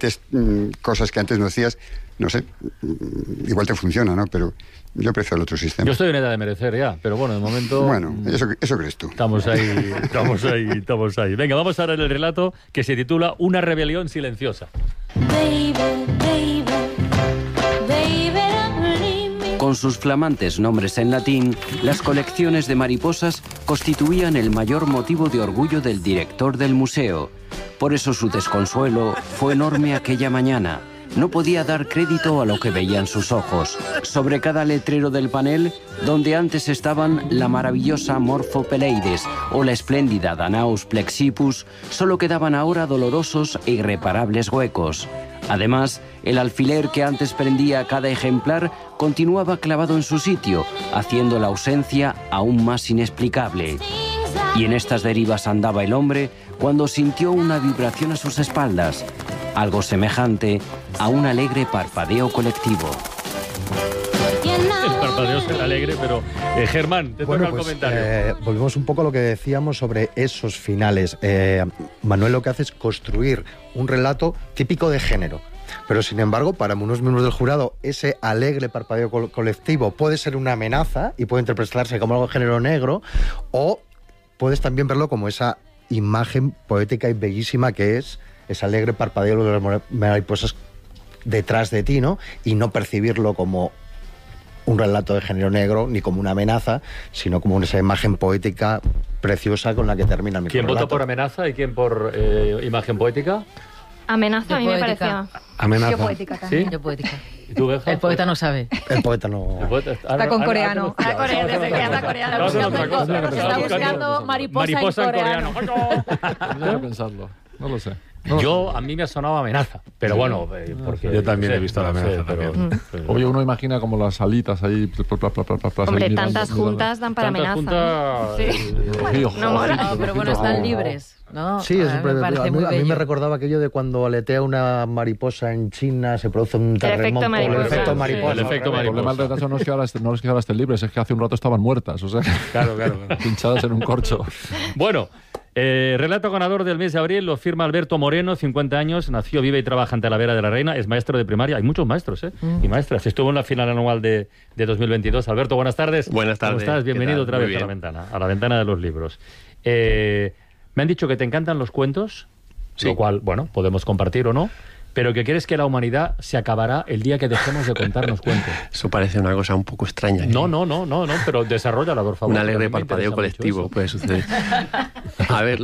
repites cosas que antes no hacías, no sé, igual te funciona, ¿no? Pero yo prefiero el otro sistema. Yo estoy en edad de merecer ya, pero bueno, de momento... Bueno, eso crees tú. Estamos ahí. Venga, vamos a ver el relato que se titula Una rebelión silenciosa. Con sus flamantes nombres en latín, las colecciones de mariposas constituían el mayor motivo de orgullo del director del museo. Por eso su desconsuelo fue enorme aquella mañana. No podía dar crédito a lo que veían sus ojos. Sobre cada letrero del panel, donde antes estaban la maravillosa Morphopeleides o la espléndida Danaus plexippus, solo quedaban ahora dolorosos e irreparables huecos. Además, el alfiler que antes prendía a cada ejemplar continuaba clavado en su sitio, haciendo la ausencia aún más inexplicable. Y en estas derivas andaba el hombre cuando sintió una vibración a sus espaldas, algo semejante a un alegre parpadeo colectivo. El parpadeo es alegre, pero Germán, te toca el comentario. Volvemos un poco a lo que decíamos sobre esos finales. Manuel lo que hace es construir un relato típico de género. Pero, sin embargo, para unos miembros del jurado, ese alegre parpadeo colectivo puede ser una amenaza y puede interpretarse como algo de género negro, o puedes también verlo como esa imagen poética y bellísima que es ese alegre parpadeo de las mariposas detrás de ti, ¿no? Y no percibirlo como un relato de género negro ni como una amenaza, sino como esa imagen poética preciosa con la que termina el microrelato. ¿Quién vota por amenaza y quién por imagen poética? Amenaza, a mí me parecía. Amenaza. Yo poética también. ¿Sí? Yo poética. ¿Y tú, Beja? El poeta no sabe. El poeta no... Está con coreano. Está coreano, desde que anda coreano. Está buscando mariposa en coreano. Tendría que pensarlo. No lo sé. A mí me ha sonado amenaza, pero bueno, porque yo también he visto la amenaza también. Obvio, uno imagina como las alitas ahí. Hombre, tantas juntas dan para amenaza. Sí. No, pero bueno, están libres, ¿no? Sí, a mí me recordaba aquello de cuando aletea una mariposa en China, se produce un terremoto. El efecto mariposa. El efecto mariposa. El problema del retraso no es que ahora estén libres, es que hace un rato estaban muertas, o sea, claro. pinchadas en un corcho. Bueno, relato ganador del mes de abril lo firma Alberto Moreno, 50 años, nació, vive y trabaja en Talavera de la Reina, es maestro de primaria. Hay muchos maestros y maestras. Estuvo en la final anual de 2022. Alberto, buenas tardes. Buenas tardes. ¿Cómo estás? Bienvenido otra vez a la ventana de los libros. Me han dicho que te encantan los cuentos, sí. Lo cual, bueno, podemos compartir o no, pero que crees que la humanidad se acabará el día que dejemos de contarnos cuentos. Eso parece una cosa un poco extraña. No, pero desarróllala, por favor. Un alegre parpadeo colectivo puede suceder. A ver,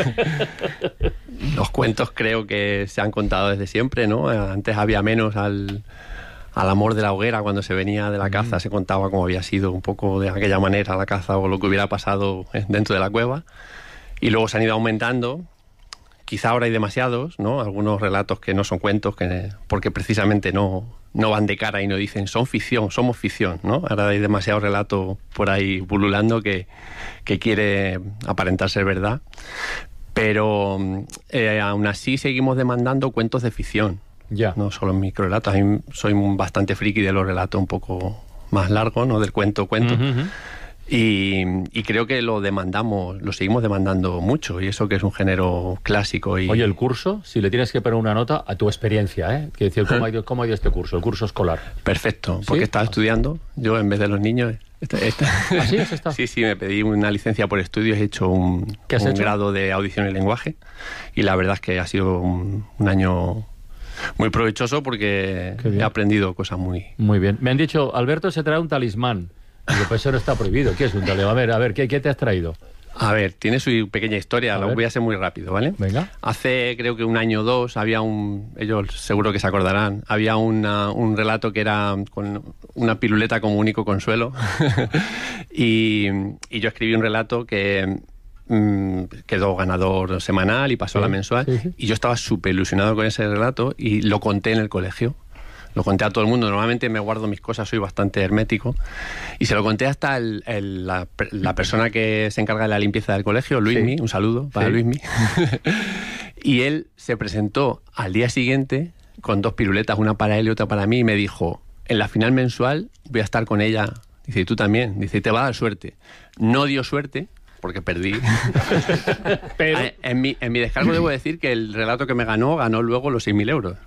los cuentos creo que se han contado desde siempre, ¿no? Antes había menos al amor de la hoguera cuando se venía de la caza, se contaba cómo había sido un poco de aquella manera la caza o lo que hubiera pasado dentro de la cueva. Y luego se han ido aumentando. Quizá ahora hay demasiados, ¿no? Algunos relatos que no son cuentos, porque precisamente no van de cara y no dicen son ficción, somos ficción, ¿no? Ahora hay demasiado relato por ahí pululando que quiere aparentar ser verdad. Pero aún así seguimos demandando cuentos de ficción. Ya. No solo en microrelatos. Soy bastante friki de los relatos un poco más largos, ¿no? Del cuento. Uh-huh. Y creo que lo seguimos demandando mucho, y eso que es un género clásico. Oye, el curso, si le tienes que poner una nota a tu experiencia, ¿eh? Quiero decir, ¿cómo ha ido este curso, el curso escolar? Perfecto, porque estaba estudiando, yo en vez de los niños... ¿Ah, sí? ¿Has estado? Sí, me pedí una licencia por estudios, he hecho un grado de audición y lenguaje, y la verdad es que ha sido un año... muy provechoso porque he aprendido cosas muy bien. Me han dicho, Alberto se trae un talismán. Digo, pues eso no está prohibido. ¿Qué es un talismán? A ver, ¿qué te has traído? A ver, tiene su pequeña historia, lo voy a hacer muy rápido, ¿vale? Venga. Hace creo que 1 año o 2 había ellos seguro que se acordarán, había un relato que era con una piruleta como único consuelo y yo escribí un relato que quedó ganador semanal y pasó a la mensual, sí. Y yo estaba súper ilusionado con ese relato y lo conté en el colegio. Lo conté a todo el mundo. Normalmente me guardo mis cosas, soy bastante hermético. Y se lo conté hasta la persona que se encarga de la limpieza del colegio, Luismi. Sí. Un saludo para Luismi. Y él se presentó al día siguiente con 2 piruletas, una para él y otra para mí, y me dijo, en la final mensual voy a estar con ella. Dice, y tú también. Dice, te va a dar suerte. No dio suerte, porque perdí. Pero... en mi descargo debo decir que el relato que me ganó luego los 6.000 euros.